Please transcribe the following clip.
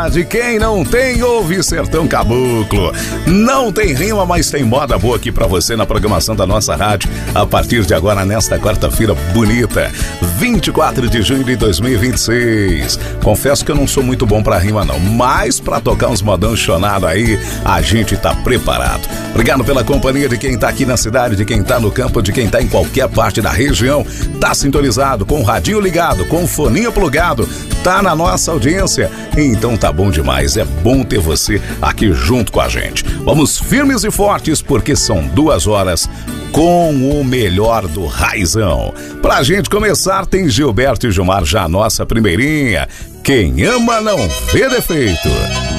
verdade. Quem não tem, ouve Sertão Caboclo. Não tem rima, mas tem moda boa aqui pra você na programação da nossa rádio. A partir de agora, nesta quarta-feira bonita, 24 de junho de 2026. Confesso que eu não sou muito bom pra rima não, mas pra tocar uns modão chonado aí, a gente tá preparado. Obrigado pela companhia de quem tá aqui na cidade, de quem tá no campo, de quem tá em qualquer parte da região. Tá sintonizado, com o radinho ligado, com o foninho plugado, tá na nossa audiência. Então tá bom demais, é bom ter você aqui junto com a gente. Vamos firmes e fortes, porque são 2 horas com o melhor do raizão. Pra gente começar, tem Gilberto e Gilmar já a nossa primeirinha. Quem ama não vê defeito.